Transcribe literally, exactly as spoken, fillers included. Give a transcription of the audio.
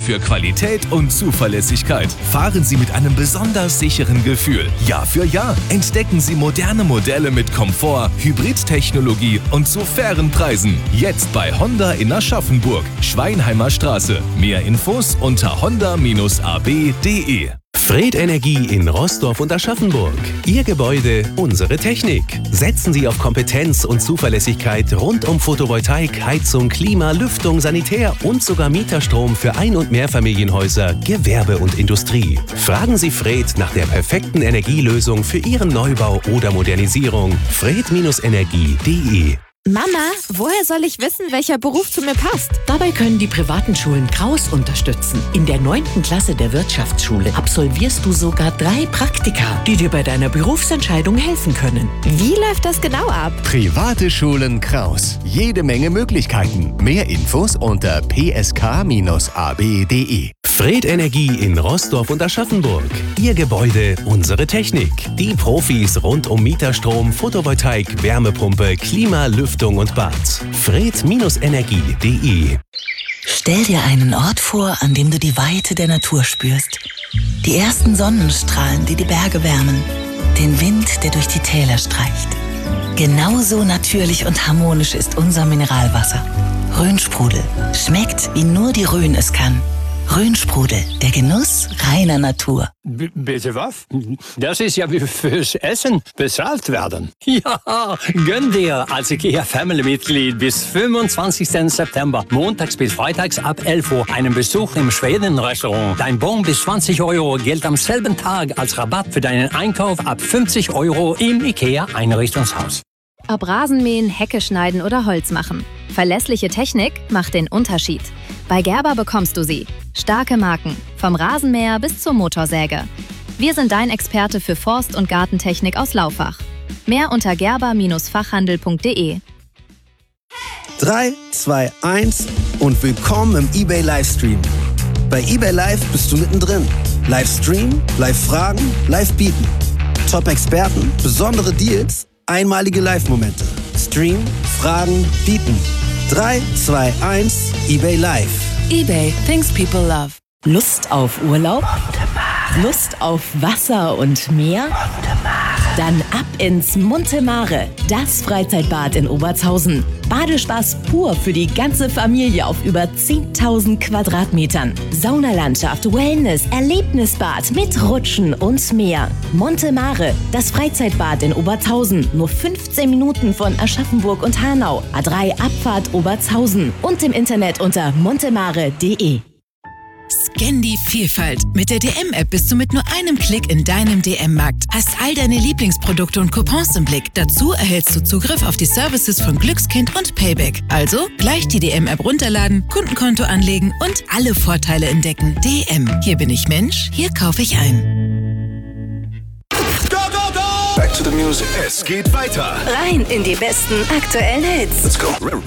für Qualität und Zuverlässigkeit. Fahren Sie mit einem besonders sicheren Gefühl. Jahr für Jahr entdecken Sie moderne Modelle mit Komfort, Hybridtechnologie und zu fairen Preisen. Jetzt bei Honda in Aschaffenburg, Schweinheimer Straße. Mehr Infos unter honda Bindestrich a b punkt d e. Fred Energie in Roßdorf und Aschaffenburg. Ihr Gebäude, unsere Technik. Setzen Sie auf Kompetenz und Zuverlässigkeit rund um Photovoltaik, Heizung, Klima, Lüftung, Sanitär und sogar Mieterstrom für Ein- und Mehrfamilienhäuser, Gewerbe und Industrie. Fragen Sie Fred nach der perfekten Energielösung für Ihren Neubau oder Modernisierung. fred Bindestrich energie punkt d e. Mama, woher soll ich wissen, welcher Beruf zu mir passt? Dabei können die privaten Schulen Kraus unterstützen. In der neunten Klasse der Wirtschaftsschule absolvierst du sogar drei Praktika, die dir bei deiner Berufsentscheidung helfen können. Wie läuft das genau ab? Private Schulen Kraus. Jede Menge Möglichkeiten. Mehr Infos unter p s k Bindestrich a b punkt d e. Fred Energie in Roßdorf und Aschaffenburg. Ihr Gebäude, unsere Technik. Die Profis rund um Mieterstrom, Photovoltaik, Wärmepumpe, Klima, Lüftung und Bad. fred Bindestrich energie punkt d e. Stell dir einen Ort vor, an dem du die Weite der Natur spürst. Die ersten Sonnenstrahlen, die die Berge wärmen. Den Wind, der durch die Täler streicht. Genauso natürlich und harmonisch ist unser Mineralwasser. Rhönsprudel. Schmeckt, wie nur die Rhön es kann. Rhönsprudel, der Genuss reiner Natur. B- bitte was? Das ist ja wie fürs Essen bezahlt werden. Ja, gönn dir als IKEA-Family-Mitglied bis fünfundzwanzigsten September, montags bis freitags ab elf Uhr, einen Besuch im Schweden-Restaurant. Dein Bon bis zwanzig Euro gilt am selben Tag als Rabatt für deinen Einkauf ab fünfzig Euro im IKEA-Einrichtungshaus. Ob Rasenmähen, Hecke schneiden oder Holz machen. Verlässliche Technik macht den Unterschied. Bei Gerber bekommst du sie. Starke Marken, vom Rasenmäher bis zur Motorsäge. Wir sind dein Experte für Forst- und Gartentechnik aus Laufach. Mehr unter gerber Bindestrich fachhandel punkt d e. drei, zwei, eins und willkommen im eBay Livestream. Bei eBay Live bist du mittendrin. Livestream, Live-Fragen, Live-Bieten. Top-Experten, besondere Deals, einmalige Live-Momente. Stream, Fragen, Bieten. drei, zwei, eins, eBay Live. eBay, things people love. Lust auf Urlaub? Lust auf Wasser und Meer? Dann ab ins Monte Mare, das Freizeitbad in Obertshausen. Badespaß pur für die ganze Familie auf über zehntausend Quadratmetern. Saunalandschaft, Wellness, Erlebnisbad mit Rutschen und mehr. Monte Mare, das Freizeitbad in Obertshausen. Nur fünfzehn Minuten von Aschaffenburg und Hanau. A drei Abfahrt Obertshausen. Und im Internet unter montemare punkt d e. Scan die Vielfalt. Mit der D M-App bist du mit nur einem Klick in deinem D M-Markt. Hast all deine Lieblingsprodukte und Coupons im Blick. Dazu erhältst du Zugriff auf die Services von Glückskind und Payback. Also gleich die D M-App runterladen, Kundenkonto anlegen und alle Vorteile entdecken. D M. Hier bin ich Mensch, hier kaufe ich ein. Go, go, go! Back to the music. Es geht weiter. Rein in die besten aktuellen Hits. Let's go.